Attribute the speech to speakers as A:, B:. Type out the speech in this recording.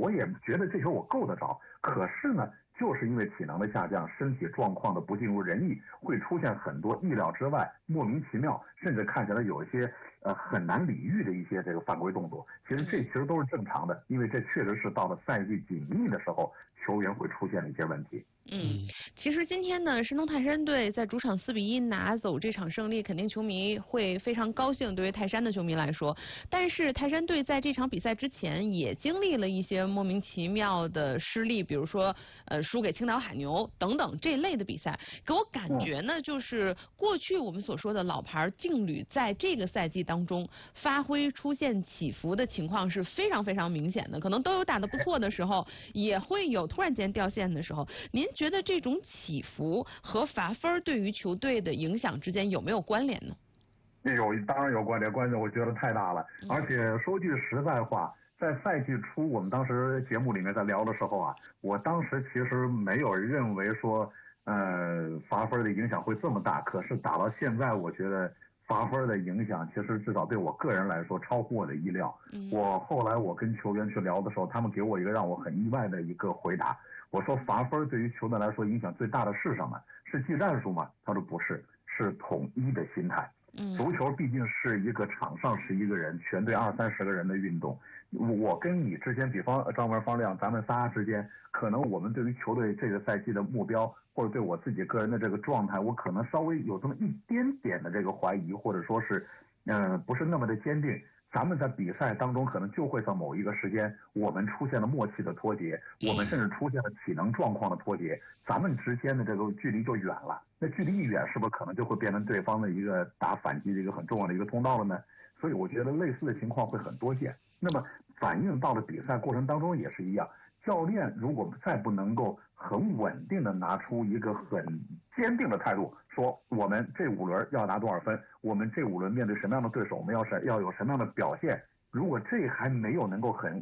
A: 我也觉得这球我够得着，可是呢，就是因为体能的下降，身体状况的不尽如人意，会出现很多意料之外、莫名其妙，甚至看起来有一些很难理喻的一些这个犯规动作。其实都是正常的，因为这确实是到了赛季紧密的时候，球员会出现的一些问题。
B: 其实今天呢，山东泰山队在主场4-1拿走这场胜利，肯定球迷会非常高兴，对于泰山的球迷来说。但是泰山队在这场比赛之前也经历了一些莫名其妙的失利，比如说输给青岛海牛等等这类的比赛，给我感觉呢，就是过去我们所说的老牌劲旅在这个赛季当中发挥出现起伏的情况是非常非常明显的，可能都有打得不错的时候，也会有突然间掉线的时候。您觉得这种起伏和罚分对于球队的影响之间有没有关联呢？
A: 当然有关联，我觉得太大了。而且说句实在话，在赛季初我们当时节目里面在聊的时候啊，我当时其实没有认为说罚分的影响会这么大，可是打到现在，我觉得罚分的影响其实至少对我个人来说超乎我的意料。我后来我跟球员去聊的时候，他们给我一个让我很意外的一个回答。我说罚分对于球队来说影响最大的是什么？是技战术吗？他说不是，是统一的心态。足球毕竟是一个场上11个人，全队20-30个人的运动。我跟你之间，比方张文、方亮，咱们仨之间，可能我们对于球队这个赛季的目标，或者对我自己个人的这个状态，我可能稍微有这么一点点的这个怀疑，或者说是不是那么的坚定。咱们在比赛当中可能就会在某一个时间，我们出现了默契的脱节，我们甚至出现了体能状况的脱节，咱们之间的这个距离就远了。那距离一远，是不是可能就会变成对方的一个打反击的一个很重要的一个通道了呢？所以我觉得类似的情况会很多见。那么反映到了比赛过程当中也是一样，教练如果再不能够很稳定的拿出一个很坚定的态度，说我们这5轮要拿多少分，我们这5轮面对什么样的对手，我们要有什么样的表现，如果这还没有能够很